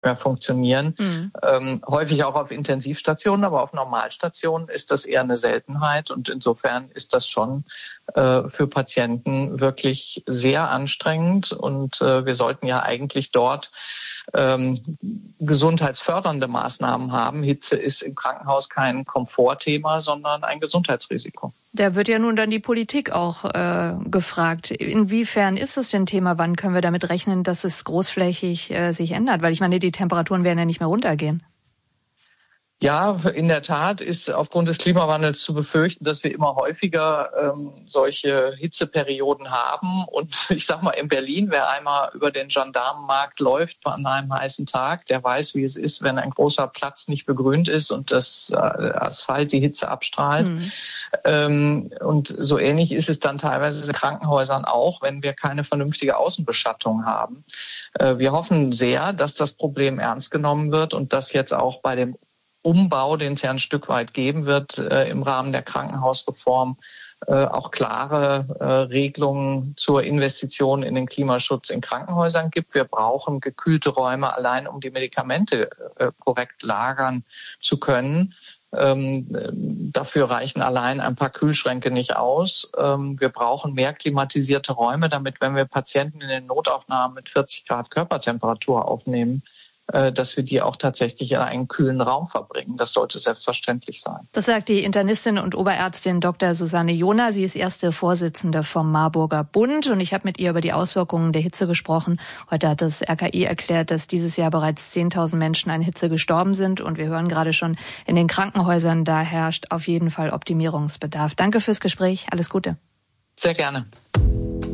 mehr funktionieren. Häufig auch auf Intensivstationen, aber auf Normalstationen ist das eher eine Seltenheit. Und insofern ist das schon für Patienten wirklich sehr anstrengend. Und wir sollten ja eigentlich dort gesundheitsfördernde Maßnahmen haben. Hitze ist im Krankenhaus kein Komfortthema, sondern ein Gesundheitsrisiko. Da wird ja nun dann die Politik auch gefragt. Inwiefern ist es denn Thema? Wann können wir damit rechnen, dass es großflächig sich ändert? Weil ich meine, die Temperaturen werden ja nicht mehr runtergehen. Ja, in der Tat ist aufgrund des Klimawandels zu befürchten, dass wir immer häufiger solche Hitzeperioden haben. Und ich sag mal, in Berlin, wer einmal über den Gendarmenmarkt läuft an einem heißen Tag, der weiß, wie es ist, wenn ein großer Platz nicht begrünt ist und das Asphalt die Hitze abstrahlt. Und so ähnlich ist es dann teilweise in Krankenhäusern auch, wenn wir keine vernünftige Außenbeschattung haben. Wir hoffen sehr, dass das Problem ernst genommen wird und dass jetzt auch bei dem Umbau, den es ja ein Stück weit geben wird im Rahmen der Krankenhausreform, auch klare Regelungen zur Investition in den Klimaschutz in Krankenhäusern gibt. Wir brauchen gekühlte Räume allein, um die Medikamente korrekt lagern zu können. Dafür reichen allein ein paar Kühlschränke nicht aus. Wir brauchen mehr klimatisierte Räume, damit, wenn wir Patienten in den Notaufnahmen mit 40 Grad Körpertemperatur aufnehmen, dass wir die auch tatsächlich in einen kühlen Raum verbringen. Das sollte selbstverständlich sein. Das sagt die Internistin und Oberärztin Dr. Susanne Johner. Sie ist erste Vorsitzende vom Marburger Bund und ich habe mit ihr über die Auswirkungen der Hitze gesprochen. Heute hat das RKI erklärt, dass dieses Jahr bereits 10.000 Menschen an Hitze gestorben sind und wir hören gerade schon in den Krankenhäusern, da herrscht auf jeden Fall Optimierungsbedarf. Danke fürs Gespräch. Alles Gute. Sehr gerne.